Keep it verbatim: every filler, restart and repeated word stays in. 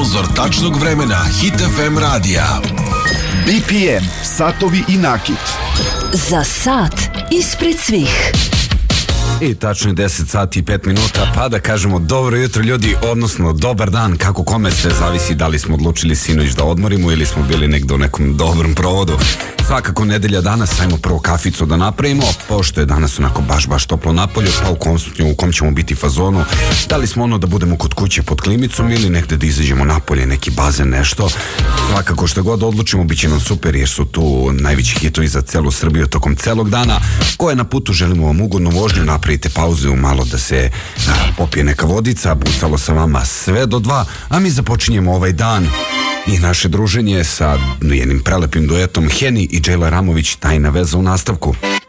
sponzor tačnog vremena Hit F M radija. B P M, satovi i nakit. Za sat ispred svih. I tačno je deset sati i pet minuta, pa da kažemo dobro jutro ljudi, odnosno dobar dan, kako kome, sve zavisi da li smo odlučili sinoć da odmorimo ili smo bili negdje u nekom dobrom provodu. Svakako nedelja danas, ajmo prvo kaficu da napravimo, pošto je danas onako baš baš toplo napolju, pa u kom, u kom ćemo biti fazonu, da li smo ono da budemo kod kuće pod klimicom ili negde da izađemo napolje, neki bazen, nešto. Svakako što god odlučimo bit će nam super, jer su tu najveći hitovi za celu Srbiju tokom celog dana. Ko je na putu, želimo vam ugodnu vožnju, napravite pauzu malo da se a, popije neka vodica, bucalo sa vama sve do dva, a mi započinjemo ovaj dan i naše druženje sa jednim prelepim duetom Heni i Džejla Ramović, Tajna veza u nastavku.